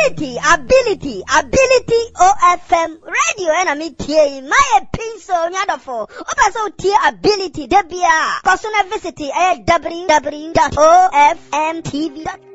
Ability OFM radio and me tie my pencil nyadofo oba so tie ability debia person visit www.ofmtv.com